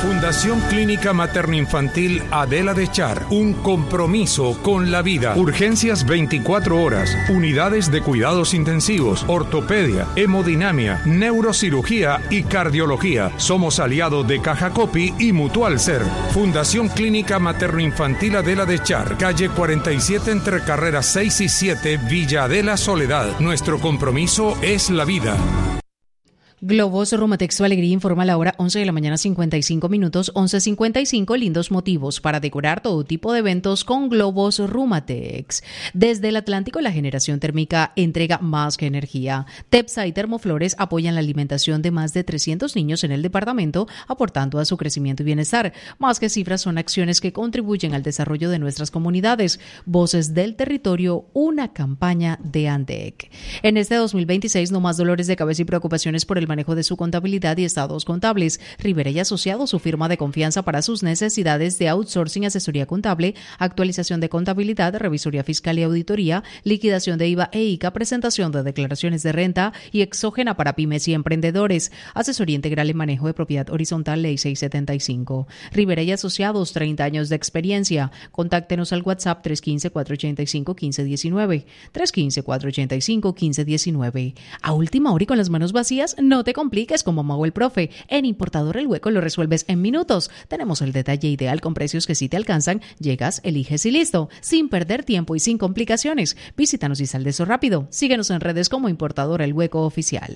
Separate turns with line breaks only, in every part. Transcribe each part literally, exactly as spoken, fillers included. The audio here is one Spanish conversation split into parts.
Fundación Clínica Materno-Infantil Adela de Char. Un compromiso con la vida. Urgencias veinticuatro horas. Unidades de cuidados intensivos, ortopedia, hemodinamia, neurocirugía y cardiología. Somos aliados de Caja Copi y Mutual Ser. Fundación Clínica Materno-Infantil Adela de Char. Calle cuarenta y siete entre carreras seis y siete, Villa Adela, Soledad. Nuestro compromiso es la vida.
Globos Rumatex Su Alegría informa a la hora once de la mañana cincuenta y cinco minutos, once cincuenta y cinco, lindos motivos para decorar todo tipo de eventos con globos Rumatex. Desde el Atlántico, la generación térmica entrega más que energía. TEPSA y Termoflores apoyan la alimentación de más de trescientos niños en el departamento, aportando a su crecimiento y bienestar. Más que cifras, son acciones que contribuyen al desarrollo de nuestras comunidades. Voces del territorio, una campaña de ANDEC. En este dos mil veintiséis, no más dolores de cabeza y preocupaciones por el manejo de su contabilidad y estados contables. Rivera y Asociados, su firma de confianza para sus necesidades de outsourcing, asesoría contable, actualización de contabilidad, revisoría fiscal y auditoría, liquidación de I V A e ICA, presentación de declaraciones de renta y exógena para pymes y emprendedores. Asesoría integral en manejo de propiedad horizontal, ley seiscientos setenta y cinco. Rivera y Asociados, treinta años de experiencia. Contáctenos al WhatsApp tres uno cinco, cuatro ocho cinco, uno cinco uno nueve, tres uno cinco, cuatro ocho cinco, uno cinco uno nueve. A última hora y con las manos vacías, no te compliques como Mago el Profe. En Importador El Hueco lo resuelves en minutos. Tenemos el detalle ideal con precios que sí te alcanzan. Llegas, eliges y listo. Sin perder tiempo y sin complicaciones. Visítanos y sal de eso rápido. Síguenos en redes como Importador El Hueco Oficial.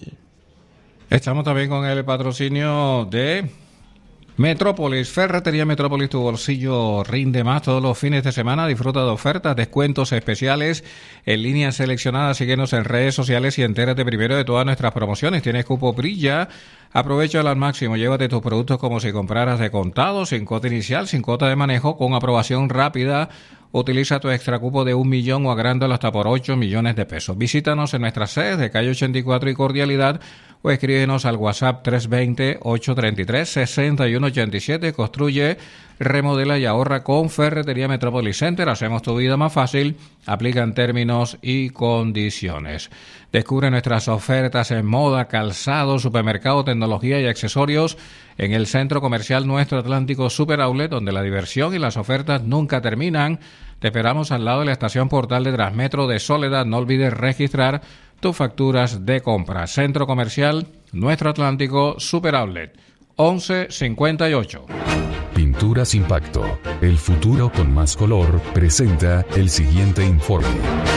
Estamos también con el patrocinio de Metrópolis, Ferretería Metrópolis, tu bolsillo rinde más todos los fines de semana. Disfruta de ofertas, descuentos especiales en líneas seleccionadas. Síguenos en redes sociales y entérate primero de todas nuestras promociones. Tienes cupo Brilla, aprovéchalo al máximo. Llévate tus productos como si compraras de contado, sin cuota inicial, sin cuota de manejo, con aprobación rápida. Utiliza tu extra cupo de un millón o agrándalo hasta por ocho millones de pesos. Visítanos en nuestras sedes de calle ochenta y cuatro y Cordialidad o escríbenos al WhatsApp tres dos cero, ocho tres tres, seis uno ocho siete. Construye, remodela y ahorra con Ferretería Metropolis Center. Hacemos tu vida más fácil. Aplican términos y condiciones. Descubre nuestras ofertas en moda, calzado, supermercado, tecnología y accesorios en el Centro Comercial Nuestro Atlántico Super Outlet, donde la diversión y las ofertas nunca terminan. Te esperamos al lado de la estación Portal de Transmetro de Soledad. No olvides registrar tus facturas de compra. Centro Comercial Nuestro Atlántico Super Outlet, once cincuenta y ocho.
Pinturas Impacto, el futuro con más color, presenta el siguiente informe.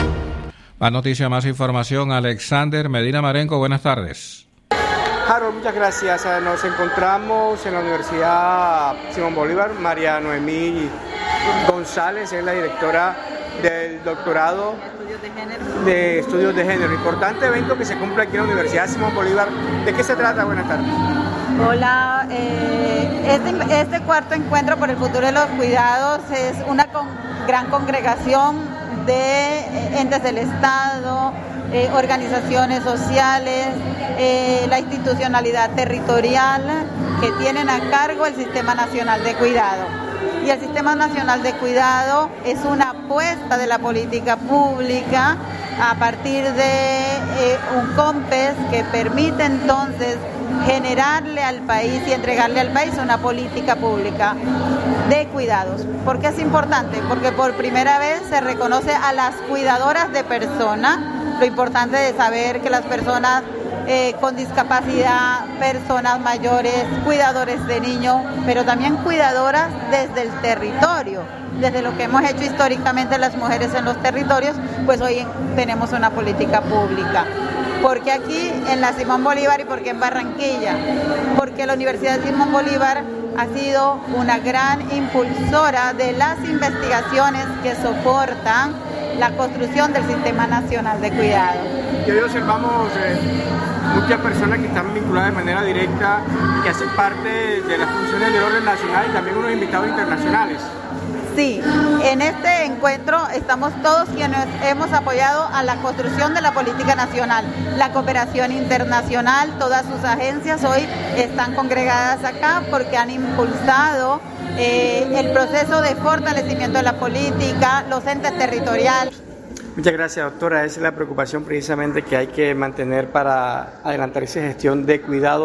Más noticias, más información. Alexander Medina Marenco, buenas tardes.
Harold, muchas gracias. Nos encontramos en la Universidad Simón Bolívar. María Noemí González es la directora del doctorado de estudios de género. Importante evento que se cumple aquí en la Universidad Simón Bolívar. ¿De qué se trata? Buenas tardes.
Hola, eh, este, este cuarto encuentro por el futuro de los cuidados es una con, gran congregación de entes del Estado, eh, organizaciones sociales, eh, la institucionalidad territorial que tienen a cargo el Sistema Nacional de Cuidado. Y el Sistema Nacional de Cuidado es una apuesta de la política pública a partir de eh, un COMPES que permite entonces generarle al país y entregarle al país una política pública de cuidados. ¿Por qué es importante? Porque por primera vez se reconoce a las cuidadoras de personas, lo importante de saber que las personas eh, con discapacidad, personas mayores, cuidadores de niños, pero también cuidadoras desde el territorio, desde lo que hemos hecho históricamente las mujeres en los territorios, pues hoy tenemos una política pública. ¿Por qué aquí en la Simón Bolívar y por qué en Barranquilla? Porque la Universidad de Simón Bolívar ha sido una gran impulsora de las investigaciones que soportan la construcción del Sistema Nacional de Cuidado.
Y hoy observamos eh, muchas personas que están vinculadas de manera directa y que hacen parte de las funciones del orden nacional y también unos invitados internacionales.
Sí, en este encuentro estamos todos quienes hemos apoyado a la construcción de la política nacional, la cooperación internacional, todas sus agencias hoy están congregadas acá porque han impulsado eh, el proceso de fortalecimiento de la política, los entes territoriales.
Muchas gracias, doctora. Esa es la preocupación precisamente que hay que mantener para adelantar esa gestión de cuidado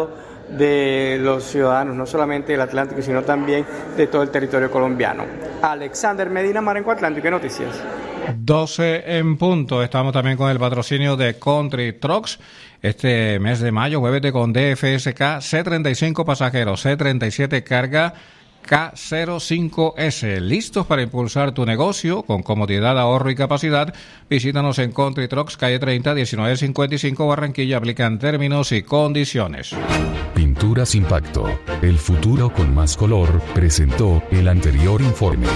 de los ciudadanos, no solamente del Atlántico, sino también de todo el territorio colombiano. Alexander Medina, Marenco Atlántico, Noticias.
doce en punto. Estamos también con el patrocinio de Country Trucks. Este mes de mayo, muévete con D F S K C treinta y cinco pasajeros, C treinta y siete carga, K cero cinco S. ¿Listos para impulsar tu negocio con comodidad, ahorro y capacidad? Visítanos en Country Trucks, calle treinta, diecinueve cincuenta y cinco, Barranquilla. Aplican términos y condiciones.
Pinturas Impacto, el futuro con más color, presentó el anterior informe.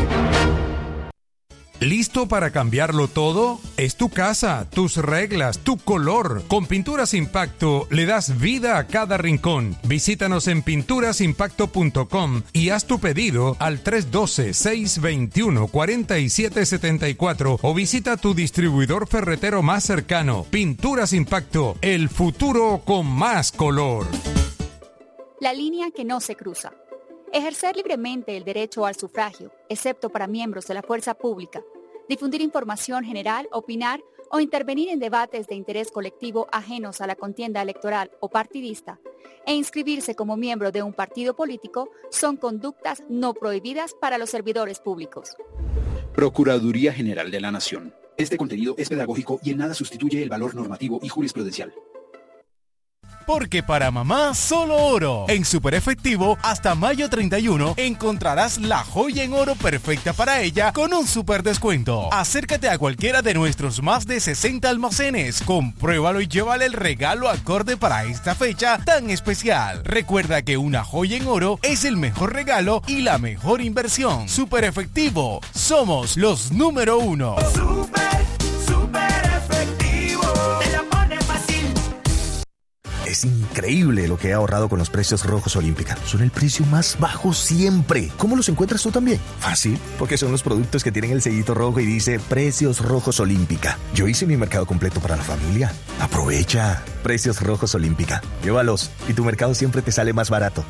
¿Listo para cambiarlo todo? Es tu casa, tus reglas, tu color. Con Pinturas Impacto le das vida a cada rincón. Visítanos en pinturas impacto punto com y haz tu pedido al tres uno dos, seis dos uno, cuatro siete siete cuatro o visita tu distribuidor ferretero más cercano. Pinturas Impacto, el futuro con más color.
La línea que no se cruza. Ejercer libremente el derecho al sufragio, excepto para miembros de la fuerza pública, difundir información general, opinar o intervenir en debates de interés colectivo ajenos a la contienda electoral o partidista, e inscribirse como miembro de un partido político son conductas no prohibidas para los servidores públicos.
Procuraduría General de la Nación. Este contenido es pedagógico y en nada sustituye el valor normativo y jurisprudencial.
Porque para mamá, solo oro. En Super Efectivo, hasta mayo treinta y uno, encontrarás la joya en oro perfecta para ella con un super descuento. Acércate a cualquiera de nuestros más de sesenta almacenes, compruébalo y llévale el regalo acorde para esta fecha tan especial. Recuerda que una joya en oro es el mejor regalo y la mejor inversión. Super Efectivo, somos los número uno.
Super, super efectivo. Te la pone fácil.
Es increíble lo que he ahorrado con los precios rojos Olímpica. Son el precio más bajo siempre. ¿Cómo los encuentras tú también? Fácil, porque son los productos que tienen el sellito rojo y dice Precios Rojos Olímpica. Yo hice mi mercado completo para la familia. Aprovecha. Precios Rojos Olímpica. Llévalos y tu mercado siempre te sale más barato.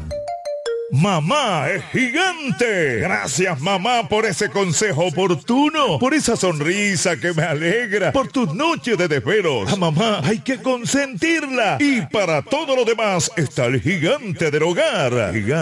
Mamá es gigante. Gracias, mamá, por ese consejo oportuno, por esa sonrisa que me alegra, por tus noches de desvelos. A mamá hay que consentirla. Y para todo lo demás está el gigante del hogar. Gigante.